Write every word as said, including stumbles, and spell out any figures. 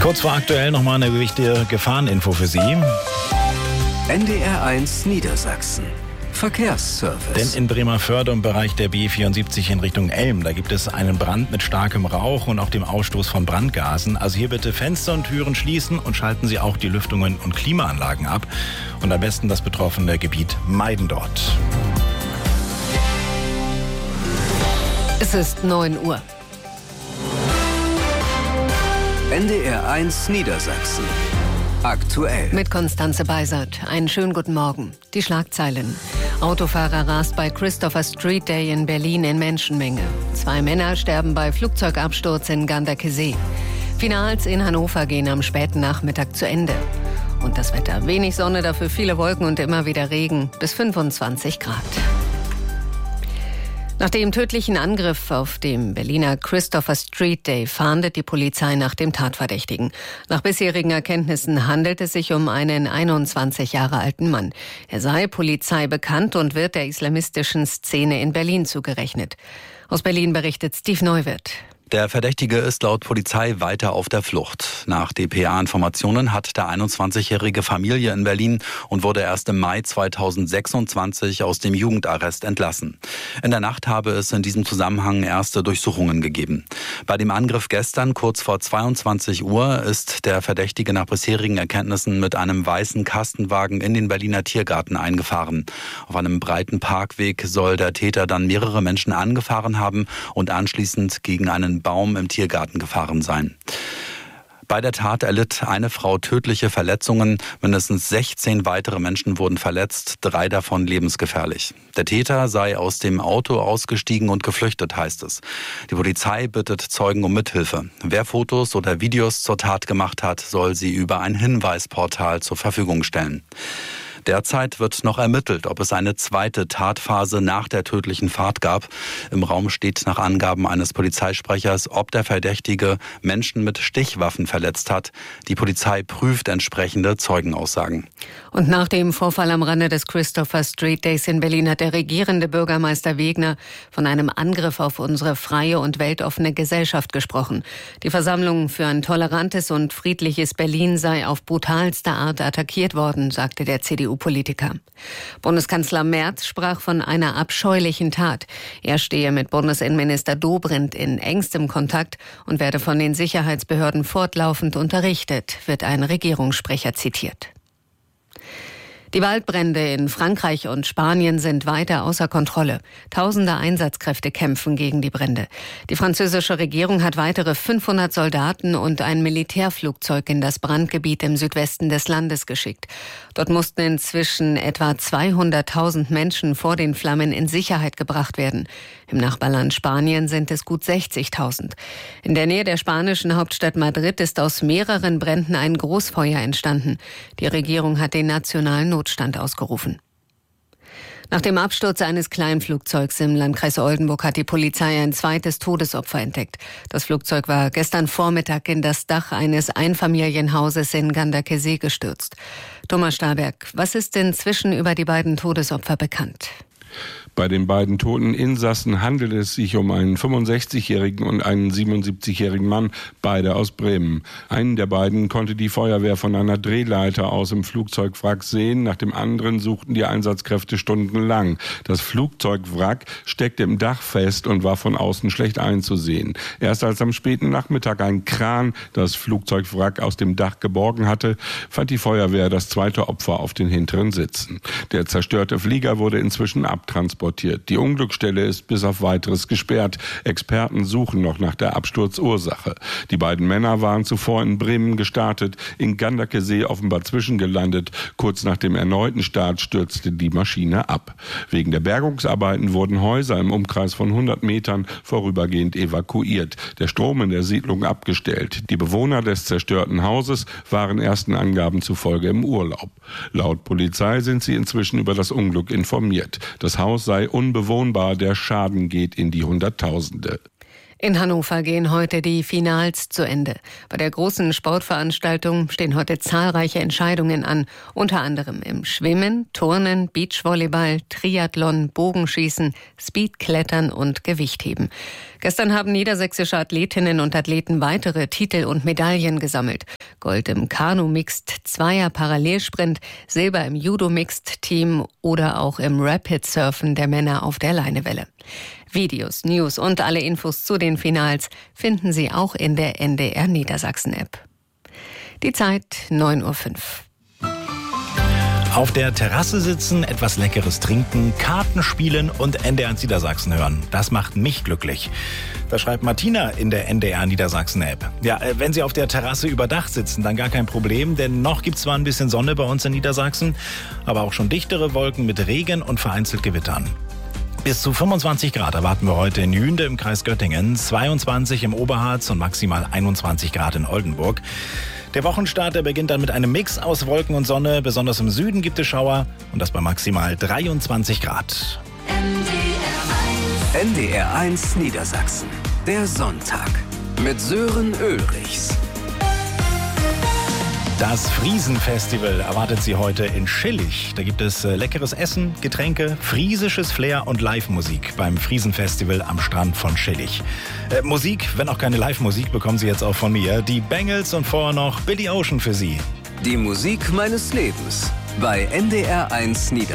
Kurz vor aktuell nochmal eine wichtige Gefahreninfo für Sie. N D R eins Niedersachsen. Verkehrsservice. Denn in Bremervörde im Bereich der B vierundsiebzig in Richtung Elm, da gibt es einen Brand mit starkem Rauch und auch dem Ausstoß von Brandgasen. Also hier bitte Fenster und Türen schließen und schalten Sie auch die Lüftungen und Klimaanlagen ab. Und am besten das betroffene Gebiet meiden dort. Es ist neun Uhr. N D R eins Niedersachsen. Aktuell. Mit Konstanze Beisert. Einen schönen guten Morgen. Die Schlagzeilen. Autofahrer rast bei Christopher Street Day in Berlin in Menschenmenge. Zwei Männer sterben bei Flugzeugabsturz in Ganderkesee. Finals in Hannover gehen am späten Nachmittag zu Ende. Und das Wetter. Wenig Sonne, dafür viele Wolken und immer wieder Regen. Bis fünfundzwanzig Grad. Nach dem tödlichen Angriff auf dem Berliner Christopher Street Day fahndet die Polizei nach dem Tatverdächtigen. Nach bisherigen Erkenntnissen handelt es sich um einen einundzwanzig Jahre alten Mann. Er sei Polizei bekannt und wird der islamistischen Szene in Berlin zugerechnet. Aus Berlin berichtet Steve Neuwirth. Der Verdächtige ist laut Polizei weiter auf der Flucht. Nach D P A-Informationen hat der einundzwanzigjährige Familie in Berlin und wurde erst im Mai zweitausendsechsundzwanzig aus dem Jugendarrest entlassen. In der Nacht habe es in diesem Zusammenhang erste Durchsuchungen gegeben. Bei dem Angriff gestern kurz vor zweiundzwanzig Uhr ist der Verdächtige nach bisherigen Erkenntnissen mit einem weißen Kastenwagen in den Berliner Tiergarten eingefahren. Auf einem breiten Parkweg soll der Täter dann mehrere Menschen angefahren haben und anschließend gegen einen Baum im Tiergarten gefahren sein. Bei der Tat erlitt eine Frau tödliche Verletzungen. Mindestens sechzehn weitere Menschen wurden verletzt, drei davon lebensgefährlich. Der Täter sei aus dem Auto ausgestiegen und geflüchtet, heißt es. Die Polizei bittet Zeugen um Mithilfe. Wer Fotos oder Videos zur Tat gemacht hat, soll sie über ein Hinweisportal zur Verfügung stellen. Derzeit wird noch ermittelt, ob es eine zweite Tatphase nach der tödlichen Fahrt gab. Im Raum steht nach Angaben eines Polizeisprechers, ob der Verdächtige Menschen mit Stichwaffen verletzt hat. Die Polizei prüft entsprechende Zeugenaussagen. Und nach dem Vorfall am Rande des Christopher Street Days in Berlin hat der regierende Bürgermeister Wegner von einem Angriff auf unsere freie und weltoffene Gesellschaft gesprochen. Die Versammlung für ein tolerantes und friedliches Berlin sei auf brutalste Art attackiert worden, sagte der C D U-Politiker. Bundeskanzler Merz sprach von einer abscheulichen Tat. Er stehe mit Bundesinnenminister Dobrindt in engstem Kontakt und werde von den Sicherheitsbehörden fortlaufend unterrichtet, wird ein Regierungssprecher zitiert. Die Waldbrände in Frankreich und Spanien sind weiter außer Kontrolle. Tausende Einsatzkräfte kämpfen gegen die Brände. Die französische Regierung hat weitere fünfhundert Soldaten und ein Militärflugzeug in das Brandgebiet im Südwesten des Landes geschickt. Dort mussten inzwischen etwa zweihunderttausend Menschen vor den Flammen in Sicherheit gebracht werden. Im Nachbarland Spanien sind es gut sechzigtausend. In der Nähe der spanischen Hauptstadt Madrid ist aus mehreren Bränden ein Großfeuer entstanden. Die Regierung hat den nationalen Notstand ausgerufen. Nach dem Absturz eines Kleinflugzeugs im Landkreis Oldenburg hat die Polizei ein zweites Todesopfer entdeckt. Das Flugzeug war gestern Vormittag in das Dach eines Einfamilienhauses in Ganderkesee gestürzt. Thomas Staberg, was ist inzwischen über die beiden Todesopfer bekannt? Bei den beiden toten Insassen handelt es sich um einen fünfundsechzigjährigen und einen siebenundsiebzigjährigen Mann, beide aus Bremen. Einen der beiden konnte die Feuerwehr von einer Drehleiter aus im Flugzeugwrack sehen. Nach dem anderen suchten die Einsatzkräfte stundenlang. Das Flugzeugwrack steckte im Dach fest und war von außen schlecht einzusehen. Erst als am späten Nachmittag ein Kran das Flugzeugwrack aus dem Dach geborgen hatte, fand die Feuerwehr das zweite Opfer auf den hinteren Sitzen. Der zerstörte Flieger wurde inzwischen abtransportiert. Die Unglücksstelle ist bis auf Weiteres gesperrt. Experten suchen noch nach der Absturzursache. Die beiden Männer waren zuvor in Bremen gestartet, in Ganderkesee offenbar zwischengelandet. Kurz nach dem erneuten Start stürzte die Maschine ab. Wegen der Bergungsarbeiten wurden Häuser im Umkreis von hundert Metern vorübergehend evakuiert. Der Strom in der Siedlung abgestellt. Die Bewohner des zerstörten Hauses waren ersten Angaben zufolge im Urlaub. Laut Polizei sind sie inzwischen über das Unglück informiert. Das Haus sei unbewohnbar, der Schaden geht in die Hunderttausende. In Hannover gehen heute die Finals zu Ende. Bei der großen Sportveranstaltung stehen heute zahlreiche Entscheidungen an, unter anderem im Schwimmen, Turnen, Beachvolleyball, Triathlon, Bogenschießen, Speedklettern und Gewichtheben. Gestern haben niedersächsische Athletinnen und Athleten weitere Titel und Medaillen gesammelt. Gold im Kanu-Mixed, Zweier Parallelsprint, Silber im Judo-Mixed-Team oder auch im Rapid-Surfen der Männer auf der Leinewelle. Videos, News und alle Infos zu den Finals finden Sie auch in der N D R Niedersachsen-App. Die Zeit neun Uhr fünf. Auf der Terrasse sitzen, etwas Leckeres trinken, Karten spielen und N D R eins Niedersachsen hören. Das macht mich glücklich. Das schreibt Martina in der N D R Niedersachsen-App. Ja, wenn Sie auf der Terrasse überdacht sitzen, dann gar kein Problem, denn noch gibt es zwar ein bisschen Sonne bei uns in Niedersachsen, aber auch schon dichtere Wolken mit Regen und vereinzelt Gewittern. Bis zu fünfundzwanzig Grad erwarten wir heute in Jünde im Kreis Göttingen, zweiundzwanzig im Oberharz und maximal einundzwanzig Grad in Oldenburg. Der Wochenstart, der beginnt dann mit einem Mix aus Wolken und Sonne. Besonders im Süden gibt es Schauer und das bei maximal dreiundzwanzig Grad. N D R eins Niedersachsen. Der Sonntag mit Sören Ulrichs. Das Friesenfestival erwartet Sie heute in Schillig. Da gibt es äh, leckeres Essen, Getränke, friesisches Flair und Live-Musik beim Friesenfestival am Strand von Schillig. Äh, Musik, wenn auch keine Live-Musik, bekommen Sie jetzt auch von mir. Die Bengals und vorher noch Billy Ocean für Sie. Die Musik meines Lebens bei N D R eins Niedersachsen.